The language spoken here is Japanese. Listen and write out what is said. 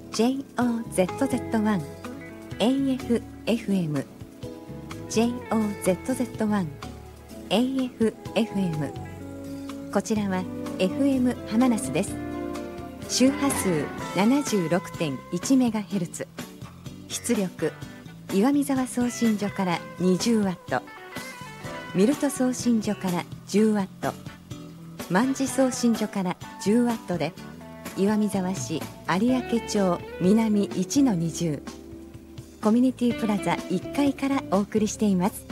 JOZZ1 AFFM JOZZ1 AFFM こちらは FM ハマナスです。周波数 76.1MHz、 出力岩見沢送信所から 20W、 ミルト送信所から 10W、 万事送信所から 10W で岩見沢市有明町南 1-20 コミュニティプラザ1階からお送りしています。